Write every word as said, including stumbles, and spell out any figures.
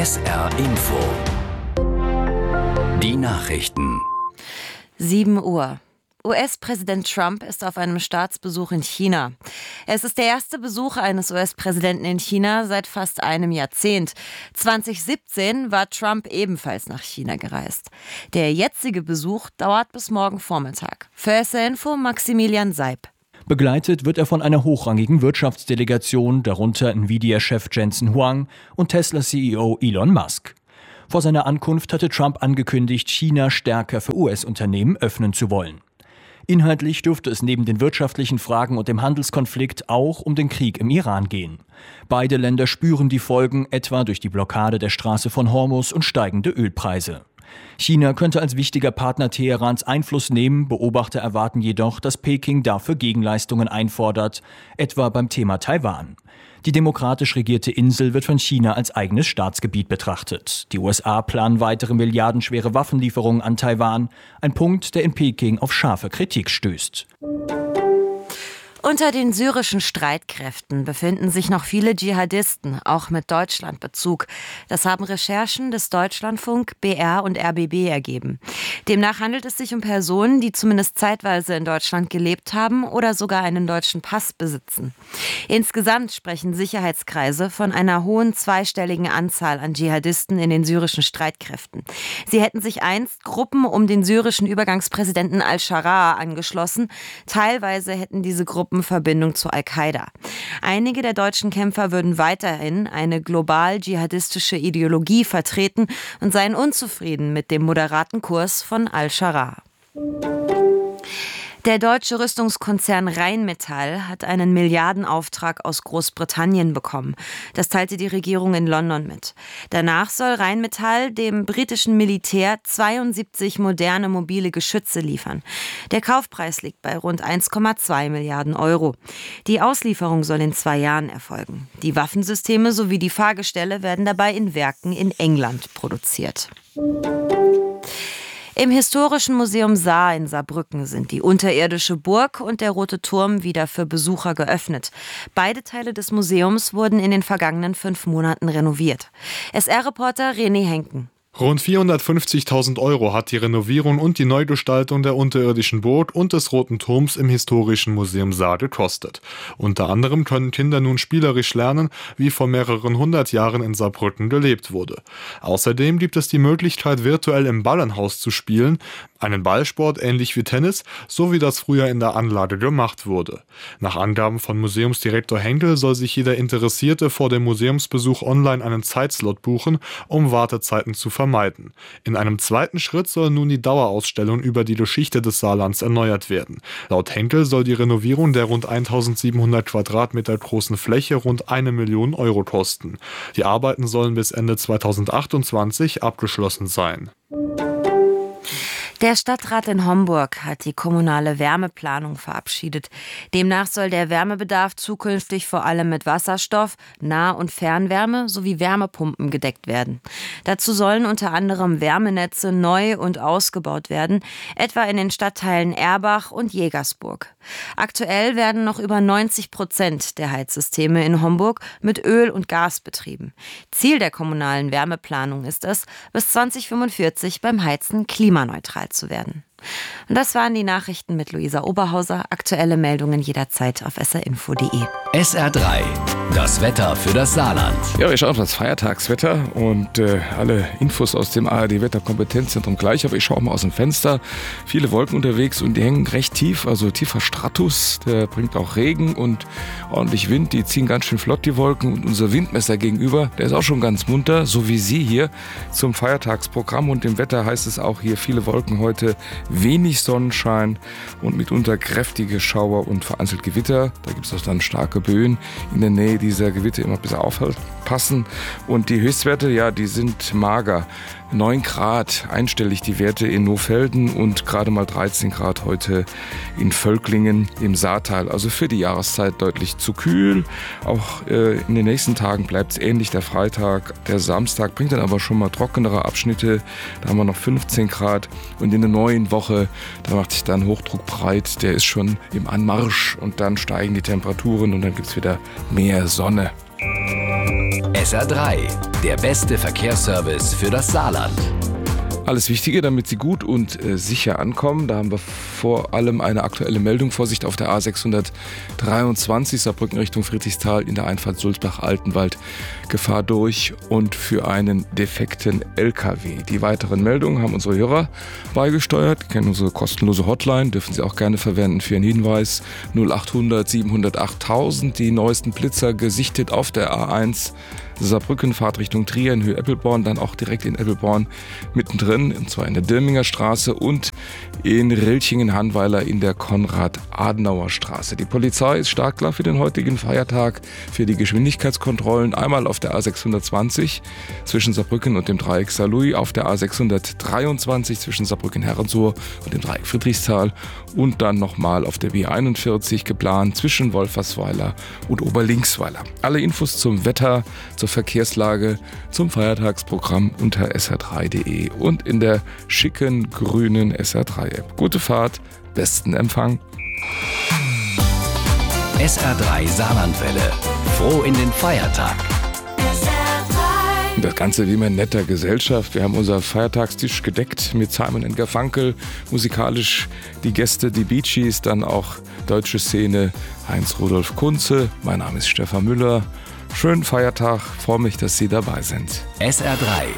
S R Info. Die Nachrichten. sieben Uhr. U S-Präsident Trump ist auf einem Staatsbesuch in China. Es ist der erste Besuch eines U S-Präsidenten in China seit fast einem Jahrzehnt. zwanzig siebzehn war Trump ebenfalls nach China gereist. Der jetzige Besuch dauert bis morgen Vormittag. Für S R Info Maximilian Seib. Begleitet wird er von einer hochrangigen Wirtschaftsdelegation, darunter Nvidia-Chef Jensen Huang und Tesla-C E O Elon Musk. Vor seiner Ankunft hatte Trump angekündigt, China stärker für U S-Unternehmen öffnen zu wollen. Inhaltlich dürfte es neben den wirtschaftlichen Fragen und dem Handelskonflikt auch um den Krieg im Iran gehen. Beide Länder spüren die Folgen, etwa durch die Blockade der Straße von Hormuz und steigende Ölpreise. China könnte als wichtiger Partner Teherans Einfluss nehmen, Beobachter erwarten jedoch, dass Peking dafür Gegenleistungen einfordert, etwa beim Thema Taiwan. Die demokratisch regierte Insel wird von China als eigenes Staatsgebiet betrachtet. Die U S A planen weitere milliardenschwere Waffenlieferungen an Taiwan, ein Punkt, der in Peking auf scharfe Kritik stößt. Unter den syrischen Streitkräften befinden sich noch viele Dschihadisten, auch mit Deutschlandbezug. Das haben Recherchen des Deutschlandfunk, B R und R B B ergeben. Demnach handelt es sich um Personen, die zumindest zeitweise in Deutschland gelebt haben oder sogar einen deutschen Pass besitzen. Insgesamt sprechen Sicherheitskreise von einer hohen zweistelligen Anzahl an Dschihadisten in den syrischen Streitkräften. Sie hätten sich einst Gruppen um den syrischen Übergangspräsidenten al-Sharaa angeschlossen. Teilweise hätten diese Gruppen Verbindung zu Al-Qaida. Einige der deutschen Kämpfer würden weiterhin eine global dschihadistische Ideologie vertreten und seien unzufrieden mit dem moderaten Kurs von al-Sharaa. Der deutsche Rüstungskonzern Rheinmetall hat einen Milliardenauftrag aus Großbritannien bekommen. Das teilte die Regierung in London mit. Danach soll Rheinmetall dem britischen Militär zweiundsiebzig moderne mobile Geschütze liefern. Der Kaufpreis liegt bei rund eins Komma zwei Milliarden Euro. Die Auslieferung soll in zwei Jahren erfolgen. Die Waffensysteme sowie die Fahrgestelle werden dabei in Werken in England produziert. Im Historischen Museum Saar in Saarbrücken sind die unterirdische Burg und der Rote Turm wieder für Besucher geöffnet. Beide Teile des Museums wurden in den vergangenen fünf Monaten renoviert. S R-Reporter René Henken. Rund vierhundertfünfzigtausend Euro hat die Renovierung und die Neugestaltung der unterirdischen Burg und des Roten Turms im Historischen Museum Saar gekostet. Unter anderem können Kinder nun spielerisch lernen, wie vor mehreren hundert Jahren in Saarbrücken gelebt wurde. Außerdem gibt es die Möglichkeit, virtuell im Ballenhaus zu spielen, einen Ballsport ähnlich wie Tennis, so wie das früher in der Anlage gemacht wurde. Nach Angaben von Museumsdirektor Henkel soll sich jeder Interessierte vor dem Museumsbesuch online einen Zeitslot buchen, um Wartezeiten zu vermeiden. In einem zweiten Schritt soll nun die Dauerausstellung über die Geschichte des Saarlands erneuert werden. Laut Henkel soll die Renovierung der rund eintausendsiebenhundert Quadratmeter großen Fläche rund eine Million Euro kosten. Die Arbeiten sollen bis Ende zweitausendachtundzwanzig abgeschlossen sein. Der Stadtrat in Homburg hat die kommunale Wärmeplanung verabschiedet. Demnach soll der Wärmebedarf zukünftig vor allem mit Wasserstoff, Nah- und Fernwärme sowie Wärmepumpen gedeckt werden. Dazu sollen unter anderem Wärmenetze neu und ausgebaut werden, etwa in den Stadtteilen Erbach und Jägersburg. Aktuell werden noch über neunzig Prozent der Heizsysteme in Homburg mit Öl und Gas betrieben. Ziel der kommunalen Wärmeplanung ist es, bis zwanzig fünfundvierzig beim Heizen klimaneutral zu werden. Und das waren die Nachrichten mit Luisa Oberhauser. Aktuelle Meldungen jederzeit auf s r info punkt de. S R drei, das Wetter für das Saarland. Ja, wir schauen auf das Feiertagswetter und äh, alle Infos aus dem A R D-Wetterkompetenzzentrum gleich. Aber ich schaue mal aus dem Fenster. Viele Wolken unterwegs und die hängen recht tief, also tiefer Stratus. Der bringt auch Regen und ordentlich Wind. Die ziehen ganz schön flott, die Wolken. Und unser Windmesser gegenüber, der ist auch schon ganz munter, so wie Sie hier zum Feiertagsprogramm. Und im Wetter heißt es auch hier viele Wolken heute, wenig Sonnenschein und mitunter kräftige Schauer und vereinzelt Gewitter. Da gibt es auch dann starke Böen in der Nähe dieser Gewitter, immer ein bisschen aufpassen. Und die Höchstwerte, ja, die sind mager. neun Grad, einstellig die Werte in Nohfelden und gerade mal dreizehn Grad heute in Völklingen im Saartal. Also für die Jahreszeit deutlich zu kühl. Auch äh, in den nächsten Tagen bleibt es ähnlich. Der Freitag, der Samstag bringt dann aber schon mal trockenere Abschnitte. Da haben wir noch fünfzehn Grad und in der neuen Woche, da macht sich dann Hochdruck breit. Der ist schon im Anmarsch und dann steigen die Temperaturen und dann gibt es wieder mehr Sonne. S R drei, der beste Verkehrsservice für das Saarland. Alles Wichtige, damit Sie gut und äh, sicher ankommen. Da haben wir vor allem eine aktuelle Meldung. Vorsicht auf der A sechshundertdreiundzwanzig Saarbrücken Richtung Friedrichsthal in der Einfahrt Sulzbach-Altenwald. Gefahr durch und für einen defekten L K W. Die weiteren Meldungen haben unsere Hörer beigesteuert. Sie kennen unsere kostenlose Hotline, dürfen Sie auch gerne verwenden für einen Hinweis. null achthundert siebenhundertacht tausend, die neuesten Blitzer gesichtet auf der A eins. Saarbrücken, Fahrt Richtung Trier in Höhe Eppelborn, dann auch direkt in Eppelborn mittendrin, und zwar in der Dirminger Straße und in Rilchingen-Hannweiler in der Konrad-Adenauer-Straße. Die Polizei ist startklar für den heutigen Feiertag für die Geschwindigkeitskontrollen. Einmal auf der A sechshundertzwanzig zwischen Saarbrücken und dem Dreieck Saarlouis, auf der A sechshundertdreiundzwanzig zwischen Saarbrücken-Herrensohr und dem Dreieck Friedrichsthal und dann nochmal auf der B einundvierzig geplant zwischen Wolfersweiler und Oberlinksweiler. Alle Infos zum Wetter, zur Verkehrslage, zum Feiertagsprogramm unter S R drei punkt de und in der schicken grünen S R drei App. Gute Fahrt, besten Empfang. S R drei Saarlandwelle. Froh in den Feiertag. Das Ganze wie immer in netter Gesellschaft. Wir haben unser Feiertagstisch gedeckt mit Simon and Garfunkel. Musikalisch die Gäste, die Bee Gees, dann auch deutsche Szene Heinz-Rudolf Kunze. Mein Name ist Stefan Müller. Schönen Feiertag, freue mich, dass Sie dabei sind. S R drei,